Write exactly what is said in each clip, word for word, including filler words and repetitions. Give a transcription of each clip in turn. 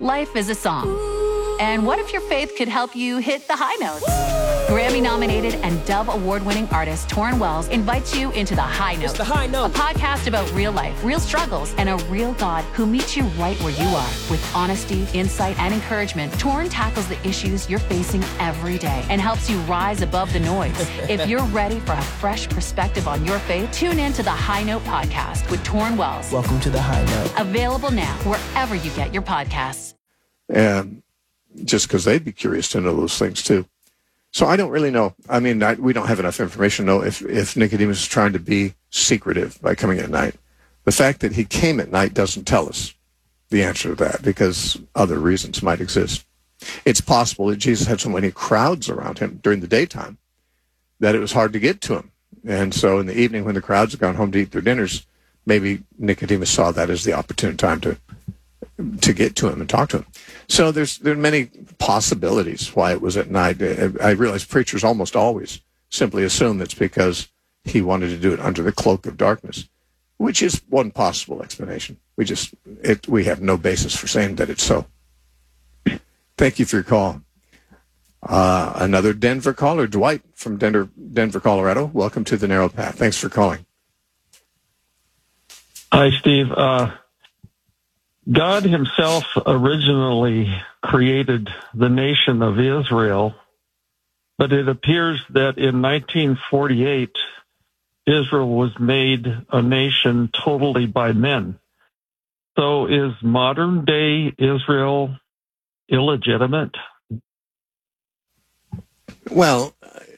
Life is a song. And what if your faith could help you hit the high notes? Grammy-nominated and Dove Award-winning artist Torrin Wells invites you into The High Note. It's The High Note. A podcast about real life, real struggles, and a real God who meets you right where you are. With honesty, insight, and encouragement, Torrin tackles the issues you're facing every day and helps you rise above the noise. If you're ready for a fresh perspective on your faith, tune in to The High Note podcast with Torrin Wells. Welcome to The High Note. Available now wherever you get your podcasts. And just because they'd be curious to know those things too. So I don't really know. I mean, I, we don't have enough information to know if, if Nicodemus is trying to be secretive by coming at night. The fact that he came at night doesn't tell us the answer to that, because other reasons might exist. It's possible that Jesus had so many crowds around him during the daytime that it was hard to get to him. And so in the evening, when the crowds had gone home to eat their dinners, maybe Nicodemus saw that as the opportune time to to get to him and talk to him. So there's there are many possibilities why it was at night. I realize preachers almost always simply assume it's because he wanted to do it under the cloak of darkness, which is one possible explanation. We just it we have no basis for saying that it's so. Thank you for your call. Uh, another Denver caller, Dwight from Denver, Denver, Colorado. Welcome to the Narrow Path. Thanks for calling. Hi, Steve. Uh, God himself originally created the nation of Israel, but it appears that in nineteen forty-eight, Israel was made a nation totally by men. So is modern day Israel illegitimate? Well,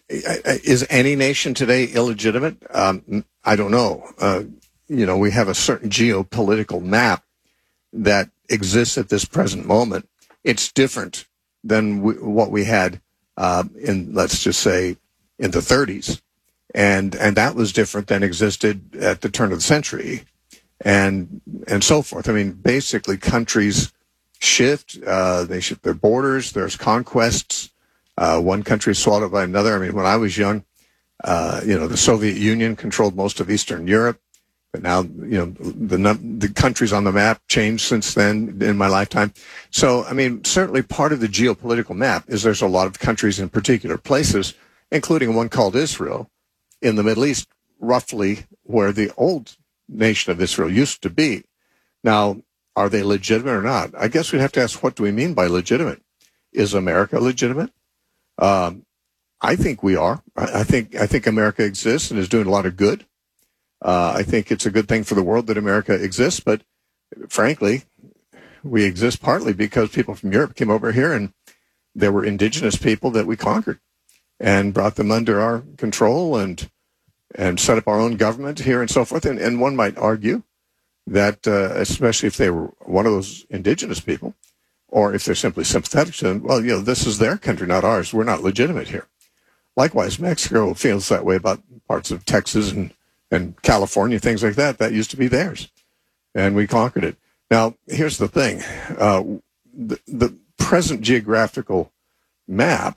is any nation today illegitimate? Um, I don't know. Uh, you know, we have a certain geopolitical map that exists at this present moment. It's different than we, what we had uh, in, let's just say, in the thirties. And and that was different than existed at the turn of the century and and so forth. I mean, basically, countries shift. Uh, they shift their borders. There's conquests. Uh, one country is swallowed by another. I mean, when I was young, uh, you know, the Soviet Union controlled most of Eastern Europe. But now, you know, the the countries on the map changed since then in my lifetime. So, I mean, certainly part of the geopolitical map is there's a lot of countries in particular places, including one called Israel, in the Middle East, roughly where the old nation of Israel used to be. Now, are they legitimate or not? I guess we'd have to ask, what do we mean by legitimate? Is America legitimate? Um, I think we are. I, I think I think America exists and is doing a lot of good. Uh, I think it's a good thing for the world that America exists, but frankly, we exist partly because people from Europe came over here and there were indigenous people that we conquered and brought them under our control and and set up our own government here and so forth. And, and one might argue that, uh, especially if they were one of those indigenous people, or if they're simply sympathetic to them, well, you know, this is their country, not ours. We're not legitimate here. Likewise, Mexico feels that way about parts of Texas and and California, things like that. That used to be theirs, and we conquered it. Now, here's the thing. Uh, the, the present geographical map,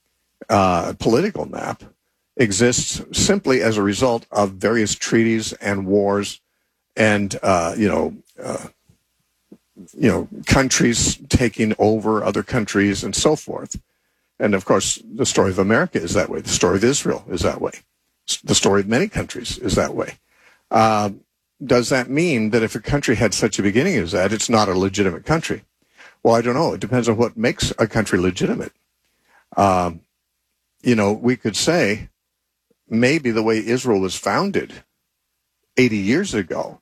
uh, political map, exists simply as a result of various treaties and wars and, uh, you know, uh, you know, countries taking over other countries and so forth. And, of course, the story of America is that way. The story of Israel is that way. The story of many countries is that way. Uh, does that mean that if a country had such a beginning as that, it's not a legitimate country? Well, I don't know. It depends on what makes a country legitimate. Um, you know, we could say maybe the way Israel was founded eighty years ago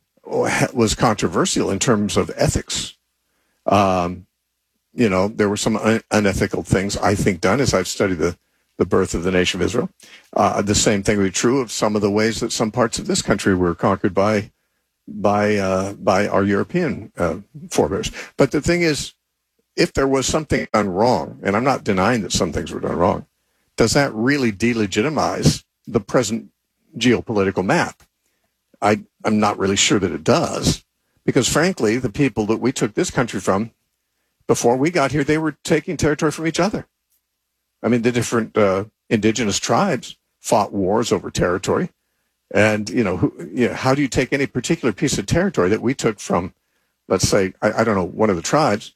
was controversial in terms of ethics. Um, you know, there were some un- unethical things, I think, done as I've studied the the birth of the nation of Israel. Uh, the same thing would be true of some of the ways that some parts of this country were conquered by by uh, by our European uh, forebears. But the thing is, if there was something done wrong, and I'm not denying that some things were done wrong, does that really delegitimize the present geopolitical map? I, I'm not really sure that it does, because frankly, the people that we took this country from, before we got here, they were taking territory from each other. I mean, the different uh, indigenous tribes fought wars over territory. And, you know, who, you know, how do you take any particular piece of territory that we took from, let's say, I, I don't know, one of the tribes,